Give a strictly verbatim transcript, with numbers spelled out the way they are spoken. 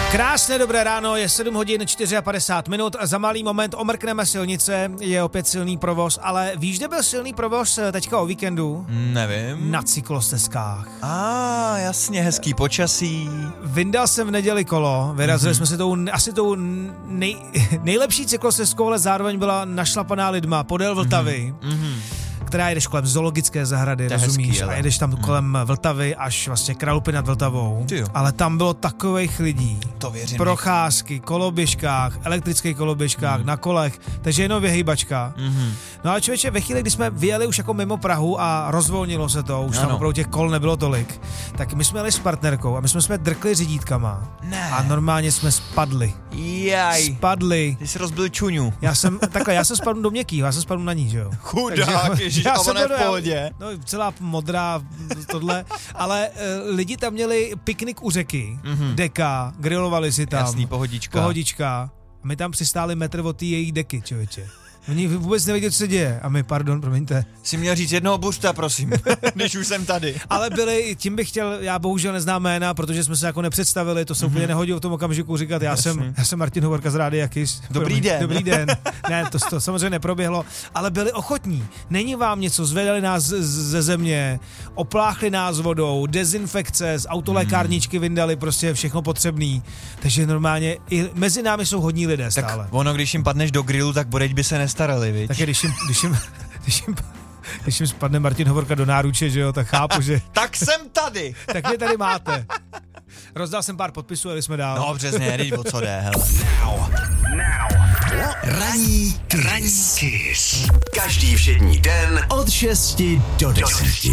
Krásné dobré ráno, je sedm hodin padesát čtyři minut, za malý moment omrkneme silnice, je opět silný provoz, ale víš, kde byl silný provoz teďka o víkendu? Nevím. Na cyklostezkách. A ah, jasně, hezký počasí. Vyndal jsem v neděli kolo, vyrazili mm-hmm. jsme si tou, asi tou nej, nejlepší cyklostezkou, ale zároveň byla našlapaná lidma podél Vltavy. Mm-hmm. Která jedeš kolem zoologické zahrady, rozumíš? Hezký, a jedeš tam hmm. kolem Vltavy až vlastně Kralupy nad Vltavou. Ale tam bylo takových lidí. To věřím. Procházky, koloběžkách, elektrických koloběžkách, hmm. na kolech, takže jenom vyhýbačka. Hmm. No ale člověče, ve chvíli, kdy jsme vyjeli už jako mimo Prahu a rozvolnilo se to, už ano. tam opravdu těch kol nebylo tolik, tak my jsme jeli s partnerkou a my jsme jsme drkli řídítkama. Ne. A normálně jsme spadli. Jaj. Spadli. Ty jsi rozbil čuňu. Já jsem, takhle, já jsem spadl do měkkýho, já jsem spadl na ní, že jo. Chudák, ježiš, a ona je v pohodě. No, celá modrá, tohle, ale uh, lidi tam měli piknik u řeky, mm-hmm. deka, grilovali si tam. Jasný, pohodička. Pohodička. A my tam přistáli metr od té její deky, člověče. Oni vůbec nevěděli, co se děje. A my, pardon, promiňte. Jsi měl říct jednoho buřta, prosím, když už jsem tady. Ale byli, tím bych chtěl, já bohužel neznám jména, protože jsme se jako nepředstavili, to se mm-hmm. úplně nehodilo v tom okamžiku říkat, já jsem, já jsem Martin Hovorka z Rádia Kiss. Dobrý Promiň, den. Dobrý den. Ne, to, to samozřejmě neproběhlo, ale byli ochotní. Není vám něco, zvedali nás z, ze země, opláchli nás vodou, dezinfekce, z autolékárničky vyndali prostě všechno potřebný. Takže normálně i mezi námi jsou hodní lidé stále. Tak ono, když jim padneš do grilu, tak bodeď by se nestarali, viď? Takže když jim, když jim, když jim, když jim spadne Martin Hovorka do náruče, že jo, tak chápu, že... Tak jsem tady! Tak mě tady máte. Rozdal jsem pár podpisů, ale jsme dál. No přesně, teď o co jde, hele. Now. Now. Ranní Kiss. Každý všední den od šesti do deseti.